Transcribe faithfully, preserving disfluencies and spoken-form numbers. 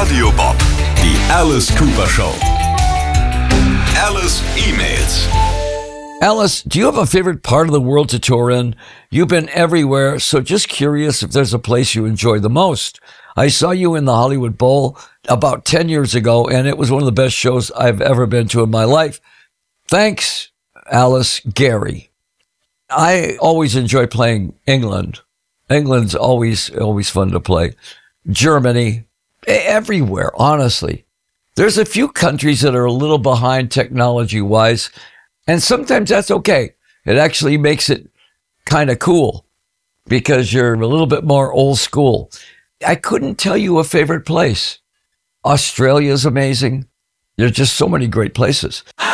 Radio Bob, die Alice Cooper Show. Alice emails. Alice, do you have a favorite part of the world to tour in? You've been everywhere, so just curious if there's a place you enjoy the most. I saw you in the Hollywood Bowl about ten years ago, and it was one of the best shows I've ever been to in my life. Thanks, Alice. Gary. I always enjoy playing England. England's always, always fun to play. Germany, everywhere, honestly. There's a few countries that are a little behind technology-wise, and sometimes that's okay. It actually makes it kind of cool because you're a little bit more old school. I couldn't tell you a favorite place. Australia's amazing. There's just so many great places.